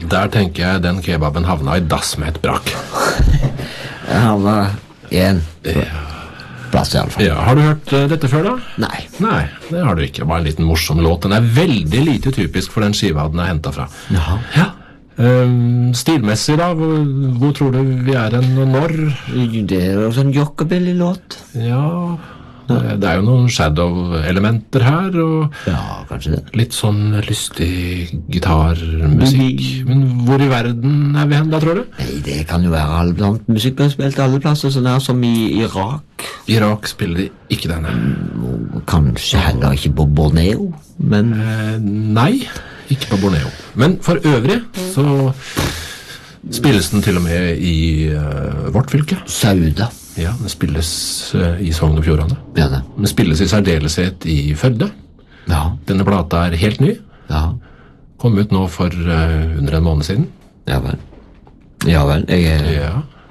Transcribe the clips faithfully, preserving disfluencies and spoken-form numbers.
Der tenker jeg den kebaben havna i dass med et brak. Jeg havna en plass i alle fall. Ja, har du hørt uh, dette før da? Nei. Nei, det har du ikke. Det var en liten morsom låt. Den er veldig lite typisk for den skiva den er hentet fra. Jaha. Ja. Um, stilmessig da, hvor, hvor tror du vi er en og når? Det er jo sånn jockabilly-låt. Ja, det, det er jo noen shadow-elementer her, og Ja, kanskje det. litt sånn lystig gitarmusikk. Men hvor i verden er vi hen da, tror du? Nei, det kan jo være alle blant musikk blir spilt alle plasser, sånn her som i Irak. Irak spiller de ikke denne. Og kanskje heller ikke på Borneo, men Eh, nei, ikke på Borneo. Men for øvrig så spilles den til og med i uh, vårt fylke. Sauda. Ja, den spilles uh, i Sogn og Fjordane. Ja, det. Den spilles i særdeleshet i Førde. Ja, Denne plata er helt ny. ja, Kom ut nå for uh, under en måned siden. ja vel. Ja vel, jeg er... Ja.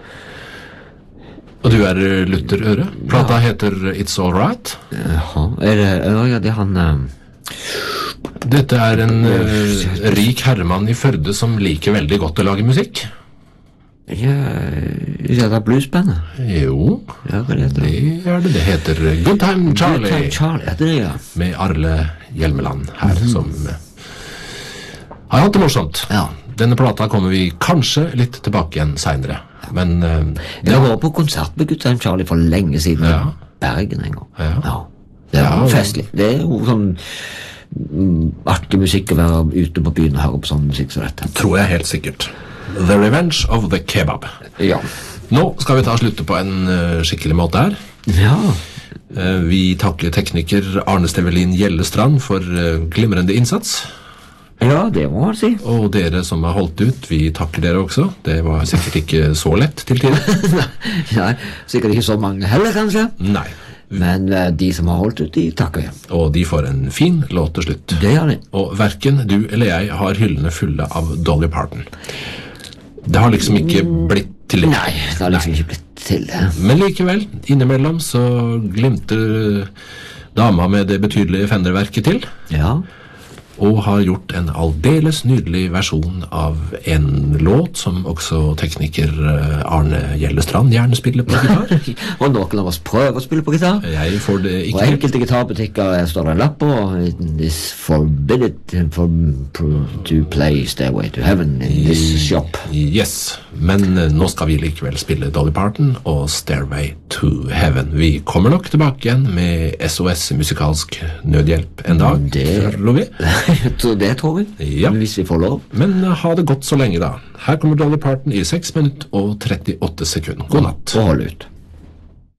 Og du er uh, Luther Øre. Plata heter It's All Right. Jaha, er det... Ja, det er han... Um, Dette er en uh, rik herremann i Førde som liker veldig godt å lage musikk. ja, er det bluesbandet? Jo, Ja, hva heter det? det er det. Det heter Good Time Charlie. Good Time Charlie, heter det, ja. Med Arle Hjelmeland her, som uh, har hatt det morsomt. Ja. Denne plata kommer vi kanskje litt tilbake igjen senere. Men uh, Jeg var på konsert med Good Time Charlie for lenge siden. Ja. I Bergen en gang. Ja. Det var Ja. festlig. Det er jo sånn mm, artig musikk å være ute på byen og høre på sånn musikk som dette. tror jeg helt sikkert. The Revenge of the Kebab. Ja. Nå skal vi ta slutte på en uh, skikkelig måte her. Ja. Uh, vi takker tekniker Arne Stevelin Gjellestrand for uh, glimrende innsats. Ja, det må man si. Og dere som har holdt ut, vi takker dere også. Det var sikkert ikke så lett til tider. Nei, sikkert ikke så mange heller, kanskje. Nei. Men eh, de som har holdt ut, de takker jeg. Og de får en fin låt til slutt. Det gjør de. Og hverken du eller jeg har hyllene fulle av Dolly Parton. Det har liksom ikke blitt til det. Nei, det har liksom ikke blitt til det. Men likevel, innimellom så glimter dama med det betydelige Fender-verket til, Ja. og har gjort en aldeles nydelig versjon av en låt som også tekniker eh, Arne Gjellestrand gjerne spiller på gitar. Og noen av oss prøver å spille på gitar. Jeg får det Og ikke helt. enkelte gitarbutikker står det en lapp på This forbidden for, for, to play Stairway to Heaven in this shop. Yes, men eh, nå skal vi likevel spille Dolly Parton og Stairway to Heaven. Vi kommer nok tilbake igjen med S O S musikalsk nødhjelp en dag, Det- tror vi. Så det tror vi. Ja. Hvis vi får lov. Men eh, ha det godt så lenge da. Her kommer Dolly Parton i seks minutter og trettiåtte sekunder. God natt. Og hold ut.